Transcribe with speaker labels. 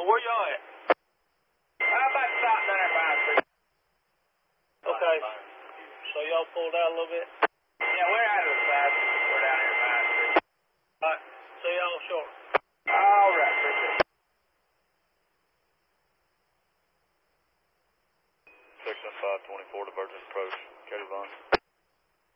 Speaker 1: where y'all at?
Speaker 2: How about stop there by
Speaker 1: Okay. So y'all pulled out a little bit?
Speaker 2: Yeah, we're out of